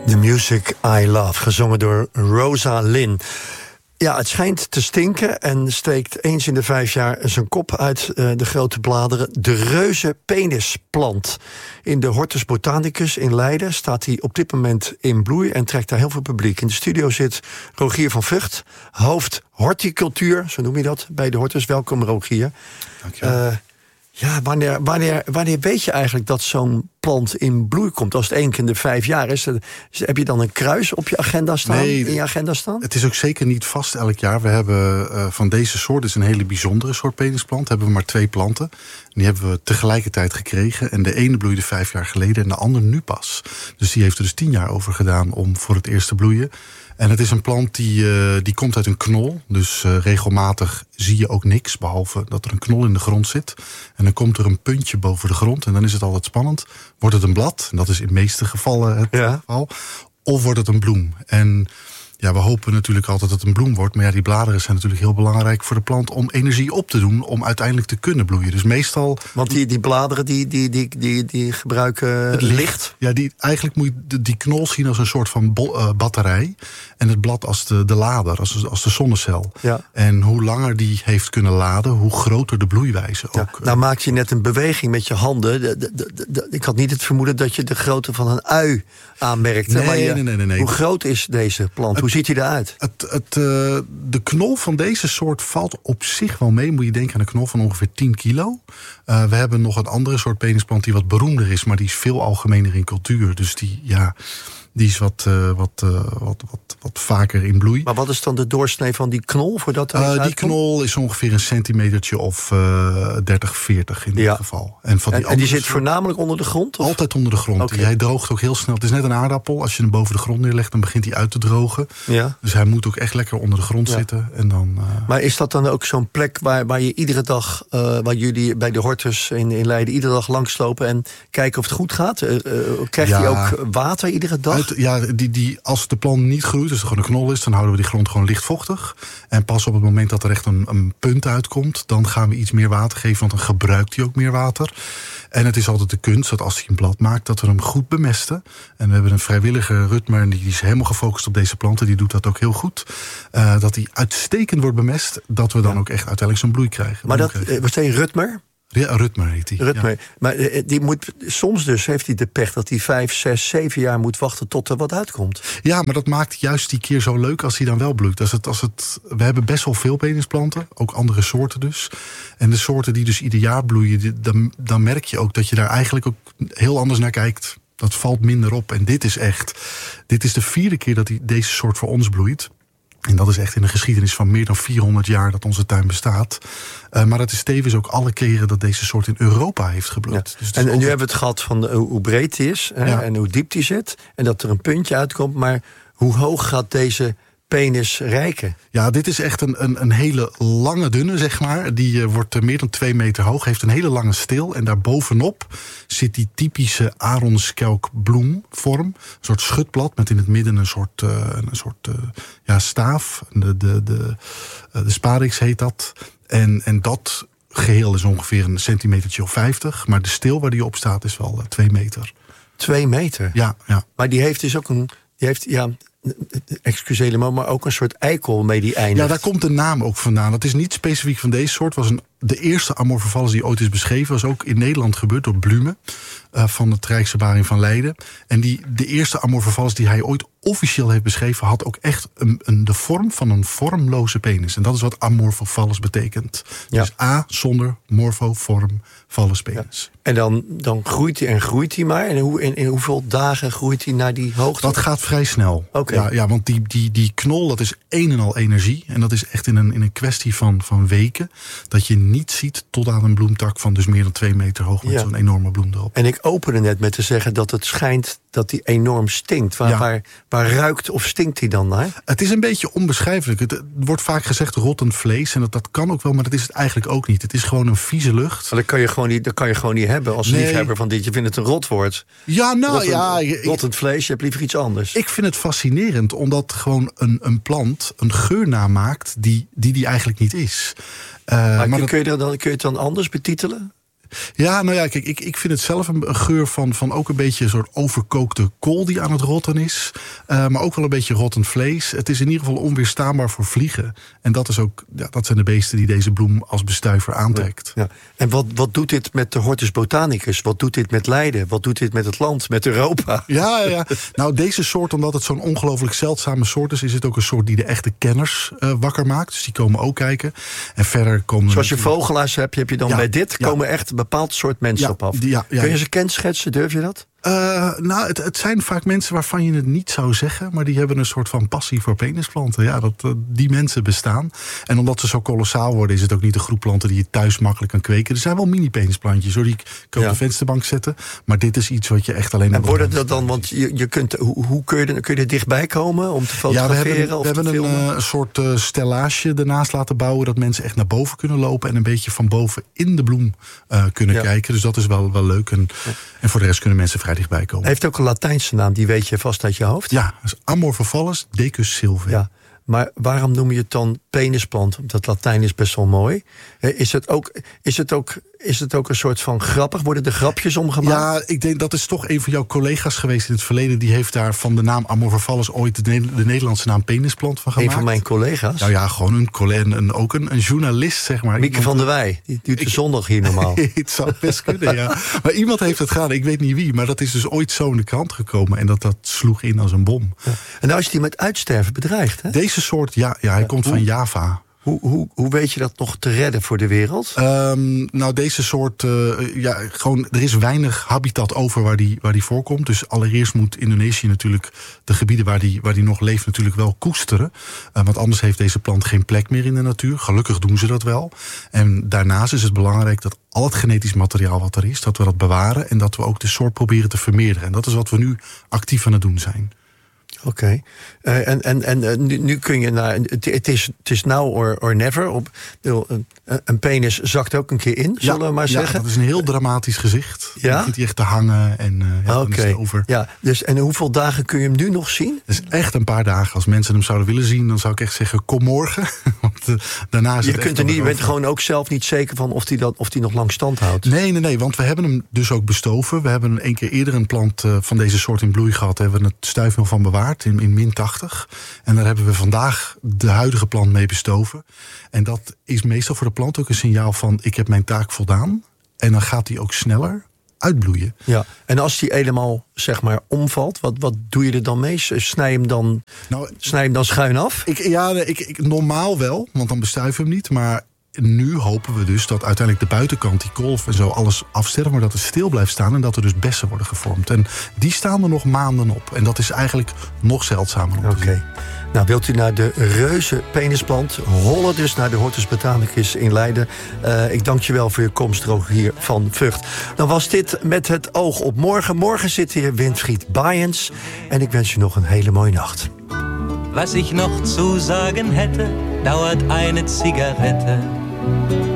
The Music I Love, gezongen door Rosa Lynn. Ja, het schijnt te stinken en steekt eens in de 5 jaar zijn kop uit de grote bladeren. De reuze penisplant. In de Hortus Botanicus in Leiden staat hij op dit moment in bloei en trekt daar heel veel publiek. In de studio zit Rogier van Vught, hoofd horticultuur, zo noem je dat, bij de Hortus. Welkom, Rogier. Dank je. Ja, wanneer weet je eigenlijk dat zo'n plant in bloei komt? Als het 1 keer in de 5 jaar is, heb je dan een kruis op je agenda staan? Nee, in je agenda staan? Het is ook zeker niet vast elk jaar. We hebben van deze soort, is een hele bijzondere soort penisplant, hebben we maar 2 planten. Die hebben we tegelijkertijd gekregen. En de ene bloeide 5 jaar geleden en de ander nu pas. Dus die heeft er dus 10 jaar over gedaan om voor het eerst te bloeien. En het is een plant die komt uit een knol. Dus regelmatig zie je ook niks, behalve dat er een knol in de grond zit. En dan komt er een puntje boven de grond. En dan is het altijd spannend. Wordt het een blad? En dat is in de meeste gevallen het geval. Of wordt het een bloem? En ja, we hopen natuurlijk altijd dat het een bloem wordt. Maar ja, die bladeren zijn natuurlijk heel belangrijk voor de plant om energie op te doen, om uiteindelijk te kunnen bloeien. Dus meestal. Want die bladeren die gebruiken het licht. Ja, eigenlijk moet je die knol zien als een soort van batterij. En het blad als de lader, als de zonnecel. Ja. En hoe langer die heeft kunnen laden, hoe groter de bloeiwijze ook. Nou maak je net een beweging met je handen. Ik had niet het vermoeden dat je de grootte van een ui aanmerkte. Nee. Hoe groot is deze plant? Hoe ziet hij eruit? De knol van deze soort valt op zich wel mee. Moet je denken aan een knol van ongeveer 10 kilo. We hebben nog een andere soort penisplant die wat beroemder is, maar die is veel algemener in cultuur. Dus die is wat vaker in bloei. Maar wat is dan de doorsnee van die knol? Die knol is ongeveer een centimetertje of 30, 40 in dit geval. En die zit voornamelijk onder de grond? Of? Altijd onder de grond. Okay. Hij droogt ook heel snel. Het is net een aardappel. Als je hem boven de grond neerlegt, dan begint hij uit te drogen. Ja. Dus hij moet ook echt lekker onder de grond zitten. En dan, Maar is dat dan ook zo'n plek waar je iedere dag, waar jullie bij de Hortus in Leiden iedere dag langslopen en kijken of het goed gaat? Krijgt hij ook water iedere dag? Als de plant niet groeit, dus er gewoon een knol is, dan houden we die grond gewoon lichtvochtig. En pas op het moment dat er echt een punt uitkomt, dan gaan we iets meer water geven, want dan gebruikt hij ook meer water. En het is altijd de kunst dat als hij een blad maakt, dat we hem goed bemesten. En we hebben een vrijwillige Rutmer, die is helemaal gefocust op deze planten, die doet dat ook heel goed. Dat hij uitstekend wordt bemest, dat we dan ook echt uiteindelijk zo'n bloei krijgen. Maar wat zei je, Rutmer? Ja, Rutmer heet hij. Rutmer. Ja. Maar die moet soms dus, heeft hij de pech dat hij 5, 6, 7 jaar moet wachten tot er wat uitkomt. Ja, maar dat maakt juist die keer zo leuk als hij dan wel bloeit. We hebben best wel veel penisplanten, ook andere soorten dus. En de soorten die dus ieder jaar bloeien, dan merk je ook dat je daar eigenlijk ook heel anders naar kijkt. Dat valt minder op. En dit is de 4e keer dat deze soort voor ons bloeit. En dat is echt in de geschiedenis van meer dan 400 jaar dat onze tuin bestaat. Maar het is tevens ook alle keren dat deze soort in Europa heeft gebloeid. Ja. Dus en nu hebben we het gehad van hoe breed die is en hoe diep die zit. En dat er een puntje uitkomt. Maar hoe hoog gaat deze penis reiken? Ja, dit is echt een hele lange dunne, zeg maar. Die wordt meer dan 2 meter hoog, heeft een hele lange steel. En daarbovenop zit die typische aronskelkbloemvorm. Een soort schutblad met in het midden een soort staaf. De sparix heet dat. En dat geheel is ongeveer een centimetertje of 50. Maar de steel waar die op staat is wel 2 meter. 2 meter? Ja. Maar die heeft dus ook excuseer me, maar ook een soort eikel mee die eindigt. Ja, daar komt de naam ook vandaan. Dat is niet specifiek van deze soort. De eerste Amorphophallus die ooit is beschreven was ook in Nederland gebeurd door Blume van het Rijksherbaring van Leiden. En de eerste Amorphophallus die hij ooit officieel heeft beschreven had ook echt de vorm van een vormloze penis. En dat is wat Amorphophallus betekent. Ja. Dus A zonder morfo, vorm, phallus, penis. Ja. En dan groeit hij maar. En in hoeveel dagen groeit hij naar die hoogte? Dat gaat vrij snel. Okay. Ja, want die knol, dat is een en al energie. En dat is echt in een kwestie van weken. Dat je niet ziet tot aan een bloemtak van dus meer dan 2 meter hoog met zo'n enorme bloem erop. En ik opende net met te zeggen dat het schijnt dat die enorm stinkt. Waar ruikt of stinkt die dan naar? Het is een beetje onbeschrijfelijk. Het wordt vaak gezegd rottend vlees. En dat kan ook wel, maar dat is het eigenlijk ook niet. Het is gewoon een vieze lucht. Maar dat kan je gewoon niet hebben als liefhebber van dit. Je vindt het een rotwoord. Ja, rottend vlees, je hebt liever iets anders. Ik vind het fascinerend, omdat gewoon een plant een geur namaakt die eigenlijk niet is. Maar kun je het dan anders betitelen? Ja, nou ja, kijk, ik vind het zelf een geur van ook een beetje een soort overkookte kool die aan het rotten is. Maar ook wel een beetje rottend vlees. Het is in ieder geval onweerstaanbaar voor vliegen. En dat is ook, dat zijn de beesten die deze bloem als bestuiver aantrekt. Ja. En wat doet dit met de Hortus botanicus? Wat doet dit met Leiden? Wat doet dit met het land, met Europa? Ja. Nou, deze soort, omdat het zo'n ongelooflijk zeldzame soort is het ook een soort die de echte kenners wakker maakt. Dus die komen ook kijken. En verder komen... Zoals je vogelaars hebt, heb je dan bij dit komen echt een bepaald soort mensen op af. Ja. Kun je ze kenschetsen? Durf je dat? Nou, het zijn vaak mensen waarvan je het niet zou zeggen, maar die hebben een soort van passie voor penisplanten. Ja, die mensen bestaan. En omdat ze zo kolossaal worden, is het ook niet een groep planten die je thuis makkelijk kan kweken. Er zijn wel mini-penisplantjes, die ik op de vensterbank zetten. Maar dit is iets wat je echt alleen... En worden dat dan, want je kunt, hoe kun je er dichtbij komen om te fotograferen? Ja, we hebben een soort stellage ernaast laten bouwen, dat mensen echt naar boven kunnen lopen en een beetje van boven in de bloem kunnen kijken. Dus dat is wel leuk. En voor de rest kunnen mensen vrij dichtbij komen. Heeft ook een Latijnse naam, die weet je vast uit je hoofd? Ja, dat is Amorphophallus decus sylvae. Ja, maar waarom noem je het dan penisplant? Dat Latijn is best wel mooi. Is het ook een soort van grappig? Worden er grapjes omgemaakt? Ja, ik denk dat is toch een van jouw collega's geweest in het verleden. Die heeft daar van de naam Amorphophallus ooit de Nederlandse naam penisplant van gemaakt. Een van mijn collega's? Nou ja, gewoon een collega, ook een journalist, zeg maar. Mieke van der Wij, die doet de zondag hier normaal. Het zou best kunnen, ja. Maar iemand heeft het gedaan, ik weet niet wie. Maar dat is dus ooit zo in de krant gekomen. En dat sloeg in als een bom. Ja. En nou is die met uitsterven bedreigd, hè? Deze soort, hij komt van Java. Hoe weet je dat nog te redden voor de wereld? Nou, deze soort... er is weinig habitat over waar die voorkomt. Dus allereerst moet Indonesië natuurlijk de gebieden waar die nog leeft natuurlijk wel koesteren. Want anders heeft deze plant geen plek meer in de natuur. Gelukkig doen ze dat wel. En daarnaast is het belangrijk dat al het genetisch materiaal wat er is, dat we dat bewaren en dat we ook de soort proberen te vermeerderen. En dat is wat we nu actief aan het doen zijn. Oké. Nu kun je naar... Het is now or never. Een penis zakt ook een keer in, zullen we maar zeggen. Ja, dat is een heel dramatisch gezicht. Ja? Dan begint hij echt te hangen en dan is het over. Ja, dus, en hoeveel dagen kun je hem nu nog zien? Het is echt een paar dagen. Als mensen hem zouden willen zien, dan zou ik echt zeggen, kom morgen. Want daarna is je bent gewoon ook zelf niet zeker van of die nog lang stand houdt. Nee, want we hebben hem dus ook bestoven. We hebben een keer eerder een plant van deze soort in bloei gehad. Daar hebben we het stuifmeel van bewaard in min 80. En daar hebben we vandaag de huidige plant mee bestoven. En dat is meestal voor de plant ook een signaal van, ik heb mijn taak voldaan. En dan gaat hij ook sneller uitbloeien. Ja, en als die helemaal, zeg maar, omvalt, wat doe je er dan mee? Snij je hem dan schuin af? Normaal wel, want dan bestuiven we hem niet. Maar nu hopen we dus dat uiteindelijk de buitenkant, die kolf en zo, alles afsterft, maar dat het stil blijft staan en dat er dus bessen worden gevormd. En die staan er nog maanden op. En dat is eigenlijk nog zeldzamer om te zien. Nou, wilt u naar de reuze penisplant, hollen dus naar de Hortus botanicus in Leiden. Ik dank je wel voor je komst, Rogier van Vught. Dan was dit Met het oog op morgen. Morgen zit hier Winfried Baijens. En ik wens je nog een hele mooie nacht. Was ich noch zu sagen hätte, dauert eine Zigarette.